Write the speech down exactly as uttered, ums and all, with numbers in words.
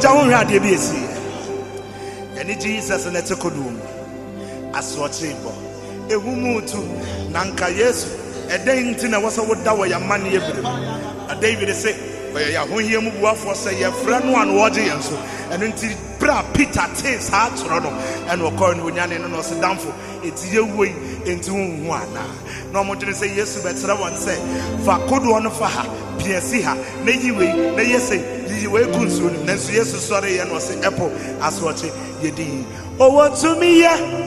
Moja unra de biesi. Yani Jesus and Etokodum. Aswachimbo. A woman to Nanka Yesu. A day in a was a wood that way a money every. A David say, where you who hear move for say your friend one watching and so. And until Bra Peter takes heart to run and will call when you're in us down for it's your way into one. No more to say yes, but someone say, for could one for her, P S C her, nay way, nay yes, say, you way consume, then so yes, sorry, and was apple as watching ye did. Oh, what to me, yeah.